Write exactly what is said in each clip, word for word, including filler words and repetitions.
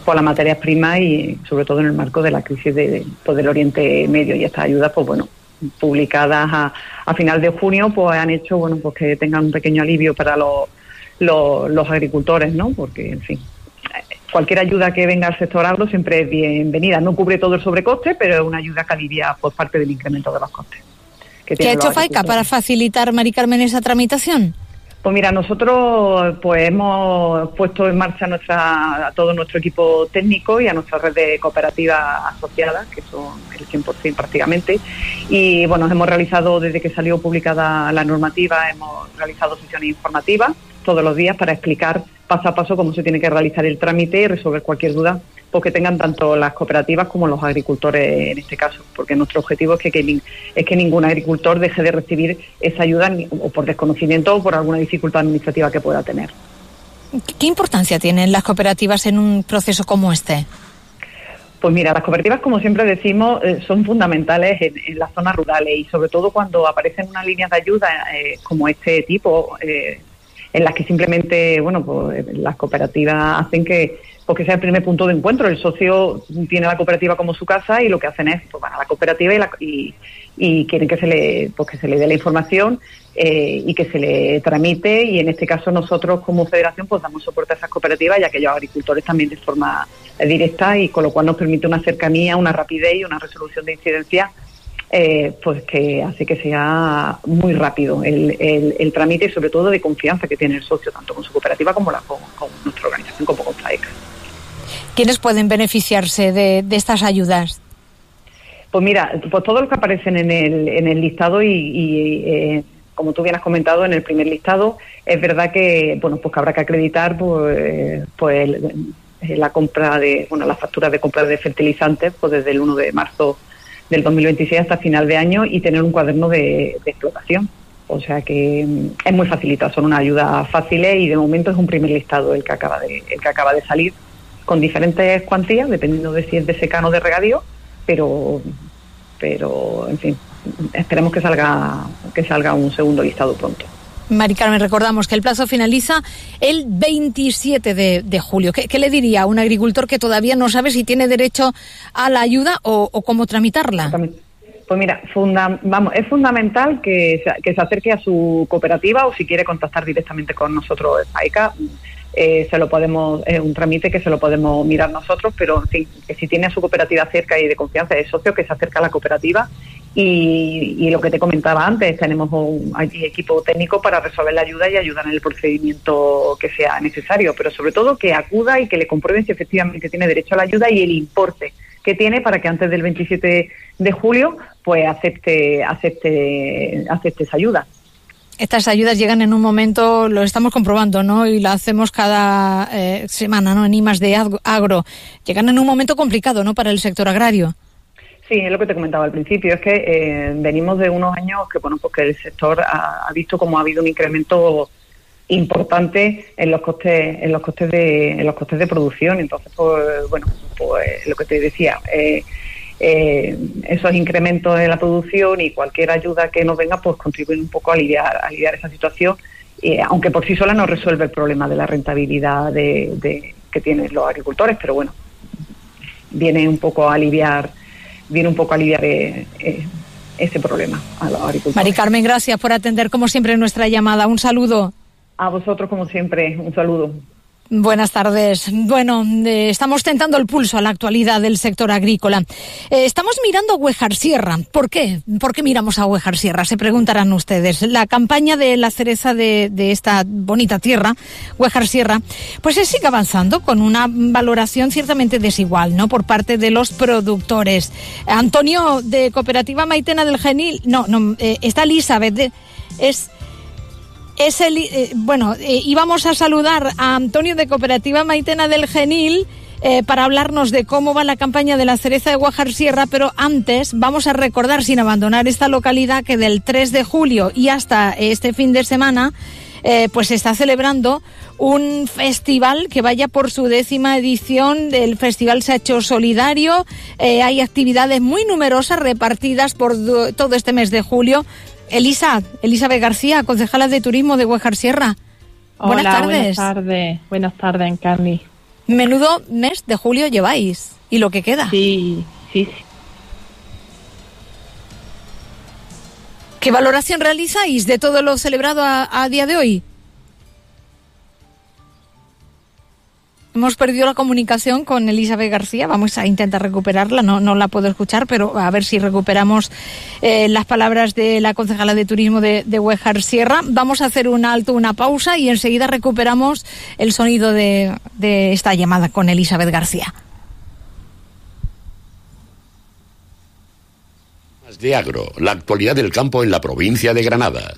por las materias primas y sobre todo en el marco de la crisis de, pues, del Oriente Medio. Y estas ayudas, pues bueno, publicadas a, a final de junio, pues han hecho, bueno, pues que tengan un pequeño alivio para los, los, los agricultores, ¿no? Porque, en fin, cualquier ayuda que venga al sector agro siempre es bienvenida. No cubre todo el sobrecoste, pero es una ayuda que alivia por parte del incremento de los costes. ¿Qué ha hecho FAICA para facilitar, Mari Carmen, esa tramitación? Pues mira, nosotros pues hemos puesto en marcha nuestra, a todo nuestro equipo técnico y a nuestra red de cooperativas asociadas, que son el cien por ciento prácticamente, y bueno, hemos realizado, desde que salió publicada la normativa, hemos realizado sesiones informativas todos los días para explicar paso a paso cómo se tiene que realizar el trámite y resolver cualquier duda pues que tengan tanto las cooperativas como los agricultores en este caso, porque nuestro objetivo es que, que es que ningún agricultor deje de recibir esa ayuda ni, o por desconocimiento o por alguna dificultad administrativa que pueda tener. ¿Qué importancia tienen las cooperativas en un proceso como este? Pues mira, las cooperativas, como siempre decimos, eh, son fundamentales en, en las zonas rurales y sobre todo cuando aparecen unas líneas de ayuda eh, como este tipo, eh, en las que simplemente, bueno, pues las cooperativas hacen que porque sea el primer punto de encuentro. El socio tiene la cooperativa como su casa y lo que hacen es, pues van a la cooperativa y, la, y, y quieren que se le, pues que se le dé la información eh, y que se le tramite, y en este caso nosotros como federación pues damos soporte a esas cooperativas y a aquellos agricultores también de forma directa, y con lo cual nos permite una cercanía, una rapidez y una resolución de incidencias eh, pues que hace que sea muy rápido el, el, el trámite, y sobre todo de confianza que tiene el socio tanto con su cooperativa como la, con, con nuestra organización, como con FAICA. ¿Quiénes pueden beneficiarse de, de estas ayudas? Pues mira, pues todos los que aparecen en el, en el listado y, y eh, como tú bien has comentado, en el primer listado, es verdad que, bueno, pues que habrá que acreditar pues, pues la compra de, bueno, las facturas de compra de fertilizantes pues desde el uno de marzo del dos mil veintiséis hasta final de año, y tener un cuaderno de, de explotación. O sea que es muy facilitado, son unas ayudas fáciles y de momento es un primer listado el que acaba de, el que acaba de salir, con diferentes cuantías, dependiendo de si es de secano o de regadío, pero, pero en fin, esperemos que salga, que salga un segundo listado pronto. Mari Carmen, recordamos que el plazo finaliza el veintisiete de julio. ¿Qué, ¿Qué le diría a un agricultor que todavía no sabe si tiene derecho a la ayuda o, o cómo tramitarla? Pues mira, funda, vamos, es fundamental que se, que se acerque a su cooperativa, o si quiere contactar directamente con nosotros, FAICA, eh, se lo podemos, es un trámite que se lo podemos mirar nosotros, pero en fin, que si tiene a su cooperativa cerca y de confianza de socio, que se acerque a la cooperativa. Y, y lo que te comentaba antes, tenemos un allí equipo técnico para resolver la ayuda y ayudar en el procedimiento que sea necesario, pero sobre todo que acuda y que le comprueben si efectivamente tiene derecho a la ayuda y el importe que tiene, para que antes del veintisiete de julio pues acepte acepte acepte esa ayuda. Estas ayudas llegan en un momento, lo estamos comprobando, ¿no? Y lo hacemos cada eh, semana, ¿no? En I más D Agro. Llegan en un momento complicado, ¿no? Para el sector agrario. Sí, es lo que te comentaba al principio, es que eh, venimos de unos años que, bueno, pues que el sector ha, ha visto como ha habido un incremento importante en los costes, en los costes de, en los costes de producción. Entonces, pues, bueno, pues lo que te decía, eh, eh, esos incrementos en la producción y cualquier ayuda que nos venga, pues contribuyen un poco a aliviar, a aliviar esa situación, eh, aunque por sí sola no resuelve el problema de la rentabilidad de, de que tienen los agricultores, pero bueno, viene un poco a aliviar. viene un poco a aliviar eh, eh, ese problema a los agricultores. Mari Carmen, gracias por atender como siempre nuestra llamada. Un saludo. A vosotros como siempre, un saludo. Buenas tardes. Bueno, eh, estamos tentando el pulso a la actualidad del sector agrícola. Eh, estamos mirando a Huejar Sierra. ¿Por qué? ¿Por qué miramos a Huejar Sierra? Se preguntarán ustedes. La campaña de la cereza de, de esta bonita tierra, Huejar Sierra, pues se sigue avanzando con una valoración ciertamente desigual, ¿no? Por parte de los productores. Antonio, de Cooperativa Maitena del Genil, no, no, eh, está Elizabeth, de, es... Es el, eh, bueno, eh, íbamos a saludar a Antonio de Cooperativa Maitena del Genil eh, para hablarnos de cómo va la campaña de la cereza de Huejar Sierra, pero antes vamos a recordar, sin abandonar esta localidad, que del tres de julio y hasta este fin de semana eh, pues se está celebrando un festival que vaya por su décima edición. El festival se ha hecho solidario, eh, hay actividades muy numerosas repartidas por do, todo este mes de julio. Elisa, Elizabeth García, concejala de turismo de Huejar Sierra. Hola, buenas tardes. Buenas tardes, buenas tardes, Encarni. Menudo mes de julio lleváis y lo que queda. Sí, sí, sí. ¿Qué valoración realizáis de todo lo celebrado a, a día de hoy? Hemos perdido la comunicación con Elizabeth García, vamos a intentar recuperarla, no, no la puedo escuchar, pero a ver si recuperamos eh, las palabras de la concejala de turismo de, de Güejar Sierra. Vamos a hacer un alto, una pausa y enseguida recuperamos el sonido de, de esta llamada con Elizabeth García. De Agro, la actualidad del campo en la provincia de Granada.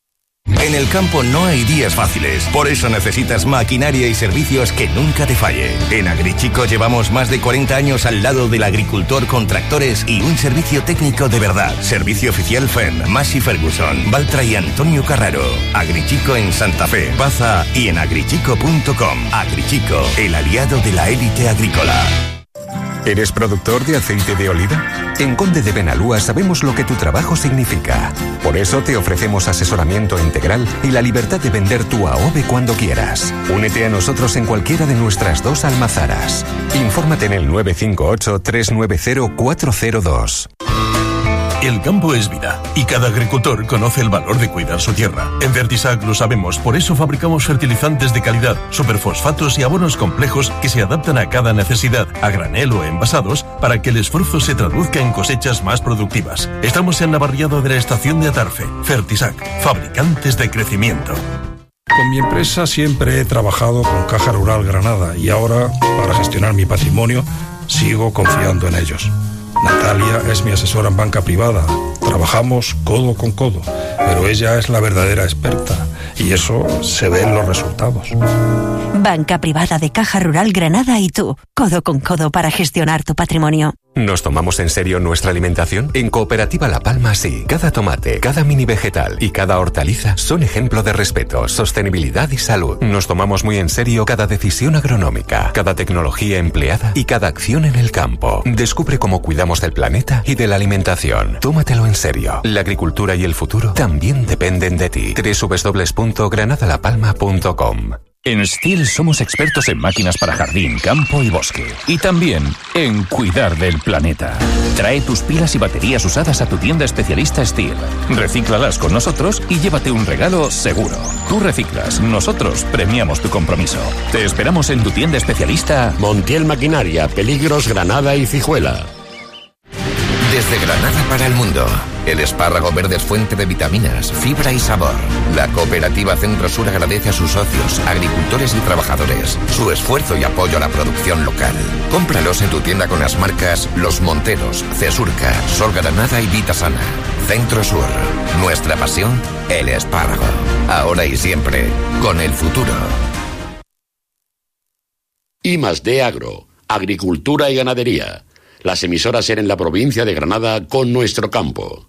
En el campo no hay días fáciles, por eso necesitas maquinaria y servicios que nunca te falle. En Agrichico llevamos más de cuarenta años al lado del agricultor con tractores y un servicio técnico de verdad. Servicio oficial F E M, Massey Ferguson, Baltra y Antonio Carraro. Agrichico en Santa Fe, Baza y en agrichico punto com. Agrichico, el aliado de la élite agrícola. ¿Eres productor de aceite de oliva? En Conde de Benalúa sabemos lo que tu trabajo significa. Por eso te ofrecemos asesoramiento integral y la libertad de vender tu A O V E cuando quieras. Únete a nosotros en cualquiera de nuestras dos almazaras. Infórmate en el nueve cinco ocho, tres nueve cero, cuatro cero dos. El campo es vida y cada agricultor conoce el valor de cuidar su tierra. En Fertisac lo sabemos, por eso fabricamos fertilizantes de calidad, superfosfatos y abonos complejos que se adaptan a cada necesidad, a granel o envasados, para que el esfuerzo se traduzca en cosechas más productivas. Estamos en la barriada de la estación de Atarfe. Fertisac, fabricantes de crecimiento. Con mi empresa siempre he trabajado con Caja Rural Granada y ahora, para gestionar mi patrimonio, sigo confiando en ellos. Natalia es mi asesora en banca privada. Trabajamos codo con codo, pero ella es la verdadera experta y eso se ve en los resultados. Banca privada de Caja Rural Granada y tú, codo con codo para gestionar tu patrimonio. ¿Nos tomamos en serio nuestra alimentación? En Cooperativa La Palma sí. Cada tomate, cada mini vegetal y cada hortaliza son ejemplo de respeto, sostenibilidad y salud. Nos tomamos muy en serio cada decisión agronómica, cada tecnología empleada y cada acción en el campo. Descubre cómo cuidamos del planeta y de la alimentación. Tómatelo en serio. La agricultura y el futuro también dependen de ti. doble u doble u doble u punto granada la palma punto com. En Stihl somos expertos en máquinas para jardín, campo y bosque. Y también en cuidar del planeta. Trae tus pilas y baterías usadas a tu tienda especialista Stihl. Recíclalas con nosotros y llévate un regalo seguro. Tú reciclas, nosotros premiamos tu compromiso. Te esperamos en tu tienda especialista Montiel Maquinaria, Peligros, Granada y Cijuela. Desde Granada para el mundo, el espárrago verde es fuente de vitaminas, fibra y sabor. La cooperativa Centro Sur agradece a sus socios, agricultores y trabajadores su esfuerzo y apoyo a la producción local. Cómpralos en tu tienda con las marcas Los Monteros, Cesurca, Sol Granada y Vitasana. Centro Sur, nuestra pasión, el espárrago. Ahora y siempre, con el futuro. I más D Agro, Agricultura y Ganadería. Las emisoras en la provincia de Granada con nuestro campo.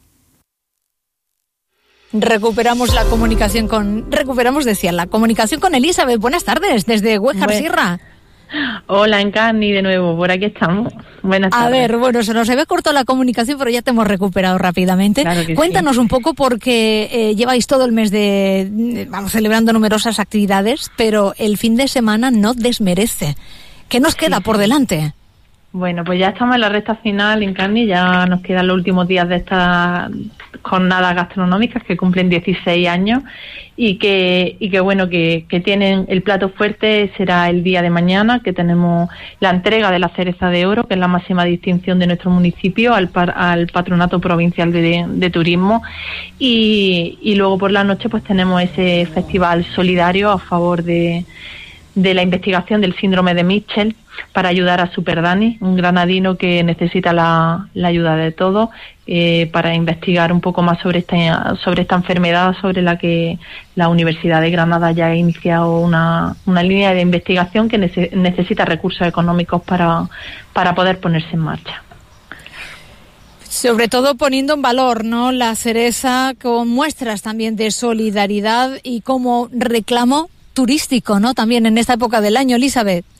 Recuperamos la comunicación con... Recuperamos, decía, la comunicación con Elizabeth. Buenas tardes, desde Güejar Bueno. Sierra. Hola, Encarni, de nuevo, por aquí estamos. Buenas tardes. A ver, bueno, se nos había cortado la comunicación, pero ya te hemos recuperado rápidamente. Claro que Cuéntanos sí. un poco, porque eh, lleváis todo el mes de... Vamos celebrando numerosas actividades, pero el fin de semana no desmerece. ¿Qué nos queda Sí, por sí. delante? Bueno, pues ya estamos en la recta final, Encarni, ya nos quedan los últimos días de estas jornadas gastronómicas que cumplen dieciséis años y que, y que bueno, que, que tienen el plato fuerte será el día de mañana, que tenemos la entrega de la Cereza de Oro, que es la máxima distinción de nuestro municipio al, par, al Patronato Provincial de, de Turismo, y, y luego por la noche pues tenemos ese festival solidario a favor de, de la investigación del síndrome de Mitchell, para ayudar a Super Dani, un granadino que necesita la, la ayuda de todos, eh, para investigar un poco más sobre esta, sobre esta enfermedad, sobre la que la Universidad de Granada ya ha iniciado una, una línea de investigación que nece, necesita recursos económicos para, para poder ponerse en marcha. Sobre todo poniendo en valor, ¿no?, la cereza con muestras también de solidaridad y como reclamo turístico, ¿no?, también en esta época del año, Elizabeth.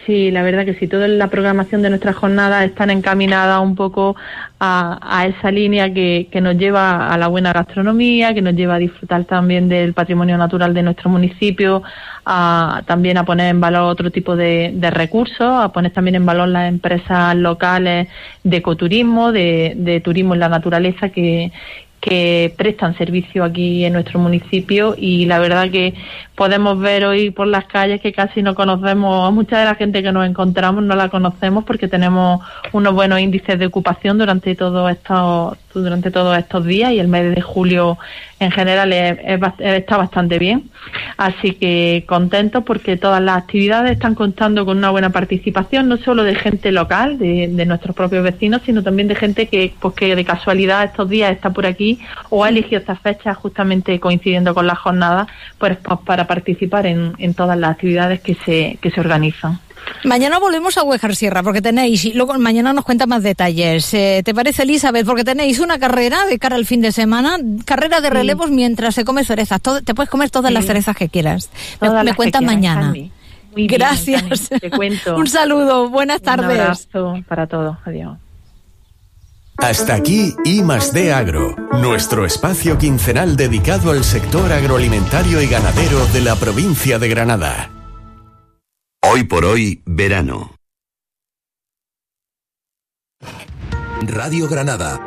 Sí, la verdad que sí, toda la programación de nuestras jornadas están encaminadas un poco a, a esa línea que, que nos lleva a la buena gastronomía, que nos lleva a disfrutar también del patrimonio natural de nuestro municipio, a, también a poner en valor otro tipo de, de recursos, a poner también en valor las empresas locales de ecoturismo, de, de turismo en la naturaleza que que prestan servicio aquí en nuestro municipio, y la verdad que podemos ver hoy por las calles que casi no conocemos, mucha de la gente que nos encontramos no la conocemos porque tenemos unos buenos índices de ocupación durante todos estos durante todos estos días, y el mes de julio en general es, es, está bastante bien, así que contentos porque todas las actividades están contando con una buena participación, no solo de gente local, de, de nuestros propios vecinos, sino también de gente que, pues, que de casualidad estos días está por aquí o ha elegido estas fechas justamente coincidiendo con las jornadas, pues, pues para participar en, en todas las actividades que se, que se organizan. Mañana volvemos a Güejar Sierra porque tenéis, y luego mañana nos cuenta más detalles. Eh, ¿Te parece, Elizabeth? Porque tenéis una carrera de cara al fin de semana, carrera de relevos, sí, mientras se come cerezas. Todo, te puedes comer todas, sí, las cerezas que quieras. Todas me me cuentas mañana. Muy bien, gracias. Tani, te cuento. Un saludo, buenas tardes. Un abrazo para todos. Adiós. Hasta aquí I más D Agro, nuestro espacio quincenal dedicado al sector agroalimentario y ganadero de la provincia de Granada. Hoy por hoy, verano. Radio Granada.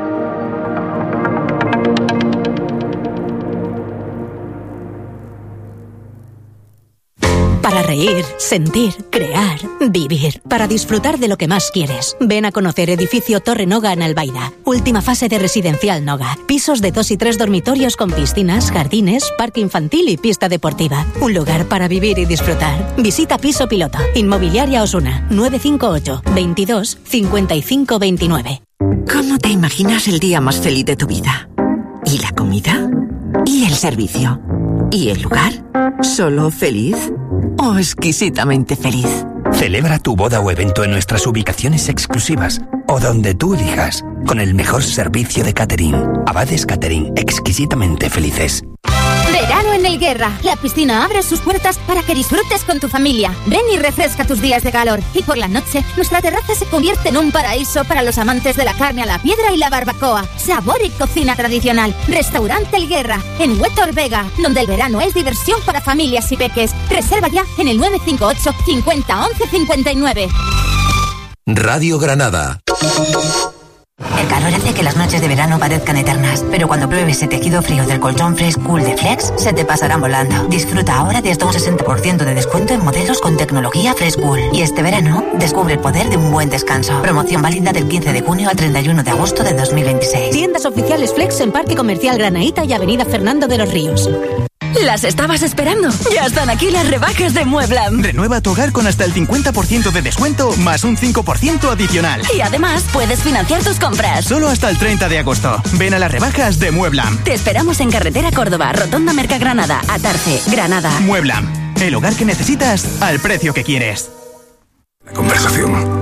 Para reír, sentir, crear, vivir. Para disfrutar de lo que más quieres. Ven a conocer Edificio Torre Noga en Albaida. Última fase de Residencial Noga. Pisos de dos y tres dormitorios con piscinas, jardines, parque infantil y pista deportiva. Un lugar para vivir y disfrutar. Visita Piso Piloto. Inmobiliaria Osuna. nueve cinco ocho, veintidós, cincuenta y cinco veintinueve. ¿Cómo te imaginas el día más feliz de tu vida? ¿Y la comida? ¿Y el servicio? ¿Y el lugar? ¿Solo feliz? ¿O exquisitamente feliz? Celebra tu boda o evento en nuestras ubicaciones exclusivas o donde tú elijas, con el mejor servicio de catering. Abades Catering, exquisitamente felices. Verano en El Guerra. La piscina abre sus puertas para que disfrutes con tu familia. Ven y refresca tus días de calor. Y por la noche, nuestra terraza se convierte en un paraíso para los amantes de la carne a la piedra y la barbacoa. Sabor y cocina tradicional. Restaurante El Guerra, en Huétor Vega, donde el verano es diversión para familias y peques. Reserva ya en el nueve cinco ocho, cincuenta, once, cincuenta y nueve. Radio Granada. El calor hace que las noches de verano parezcan eternas, pero cuando pruebes ese tejido frío del colchón Fresh Cool de Flex, se te pasarán volando. Disfruta ahora de hasta un sesenta por ciento de descuento en modelos con tecnología Fresh Cool. Y este verano, descubre el poder de un buen descanso. Promoción válida del quince de junio al treinta y uno de agosto de dos mil veintiséis. Tiendas oficiales Flex en Parque Comercial Granaíta y Avenida Fernando de los Ríos. ¿Las estabas esperando? Ya están aquí las rebajas de Mueblam. Renueva tu hogar con hasta el cincuenta por ciento de descuento más un cinco por ciento adicional. Y además puedes financiar tus compras. Solo hasta el treinta de agosto. Ven a las rebajas de Mueblam. Te esperamos en Carretera Córdoba, Rotonda Mercagranada, Atarce, Granada. Mueblam. El hogar que necesitas al precio que quieres. La conversación